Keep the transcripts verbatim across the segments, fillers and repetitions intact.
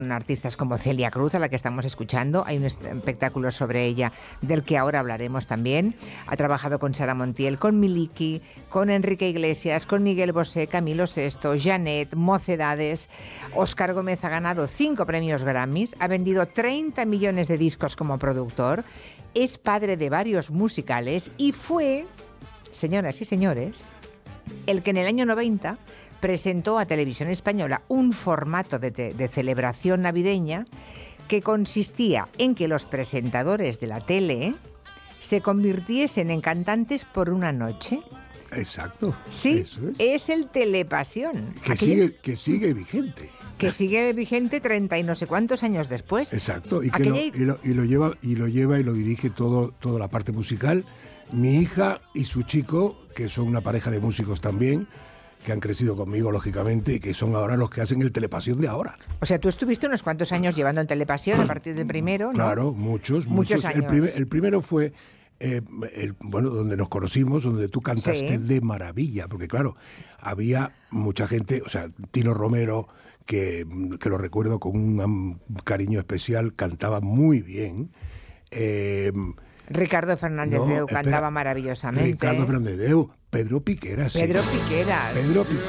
Artistas como Celia Cruz, a la que estamos escuchando. Hay un espectáculo sobre ella del que ahora hablaremos también. Ha trabajado con Sara Montiel, con Miliki, con Enrique Iglesias, con Miguel Bosé, Camilo Sesto, Janet, Mocedades. Óscar Gómez ha ganado cinco premios Grammys, ha vendido treinta millones de discos como productor, es padre de varios musicales y fue, señoras y señores, el que en el año noventa presentó a Televisión Española un formato de, te- de celebración navideña que consistía en que los presentadores de la tele se convirtiesen en cantantes por una noche. Exacto. Sí, eso es. es el Telepasión. Que, Aquella- sigue, que sigue vigente. que sigue vigente treinta y no sé cuántos años después. Exacto. Y, que Aquella lo, i- y, lo, y lo lleva y lo lleva y lo dirige todo, toda la parte musical. Mi hija y su chico, que son una pareja de músicos también, que han crecido conmigo, lógicamente, y que son ahora los que hacen el Telepasión de ahora. O sea, tú estuviste unos cuantos años llevando el Telepasión a partir del primero, ¿no? Claro, muchos, Muchos muchos. El, años. primer- el primero fue, eh, el, bueno, donde nos conocimos, donde tú cantaste Sí. de maravilla, porque claro, había mucha gente, o sea, Tino Romero, que, que lo recuerdo con un am- cariño especial, cantaba muy bien. Eh, Ricardo Fernández no, Deu espera, cantaba maravillosamente. Ricardo Fernández Deu, Pedro Piqueras. sí. Pedro Piqueras. Pedro Piqueras.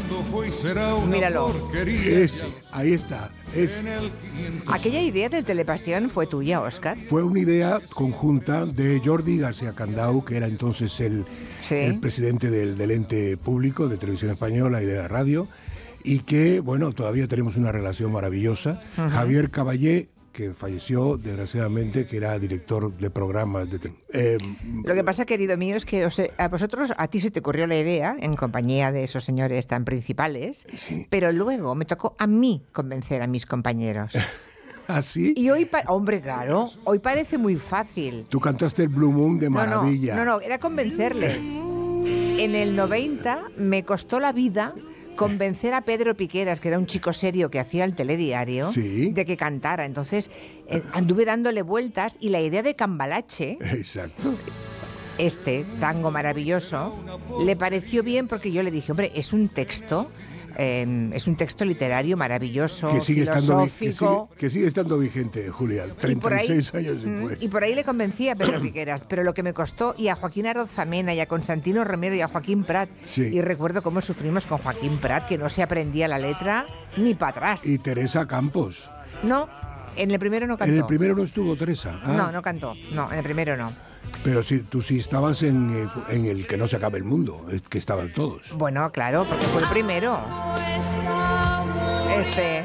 Míralo. Ese, ahí está. Es, Aquella idea del Telepasión fue tuya, Óscar. Fue una idea conjunta de Jordi García Candau, que era entonces el, Sí. el presidente del, del ente público de Televisión Española y de la radio, y que, bueno, todavía tenemos una relación maravillosa. Ujú. Javier Caballé, que falleció, desgraciadamente, que era director de programas de... te- eh, Lo que pasa, querido mío, es que os- a vosotros, a ti se te ocurrió la idea en compañía de esos señores tan principales, Sí. pero luego me tocó a mí convencer a mis compañeros. ¿Así? Y hoy, pa- hombre, claro, hoy parece muy fácil. Tú cantaste el Blue Moon de No, no, maravilla. no, no, era convencerles. En el noventa me costó la vida convencer a Pedro Piqueras, que era un chico serio que hacía el telediario, Sí. de que cantara. Entonces eh, anduve dándole vueltas y la idea de Cambalache, Exacto. este tango maravilloso, le pareció bien porque yo le dije, hombre, es un texto, eh, es un texto literario maravilloso, Que sigue, estando, vi- que, filosófico. sigue, que sigue estando vigente, Julia, Y por ahí- treinta y seis años mm, después. Y por ahí le convencí a Pedro Piqueras, pero lo que me costó, y a Joaquín Arozamena, y a Constantino Romero, y a Joaquín Prat. Sí. Y recuerdo cómo sufrimos con Joaquín Prat, que no se aprendía la letra ni para atrás. Y Teresa Campos. No, en el primero no cantó. En el primero no estuvo Teresa. Ah, No, no cantó. No, en el primero no. Pero sí, tú sí estabas en, eh, en el que no se acabe el mundo, es que estaban todos. Bueno, claro, porque fue el primero. Este.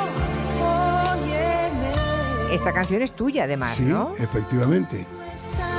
Esta canción es tuya, además, Sí, ¿no? efectivamente.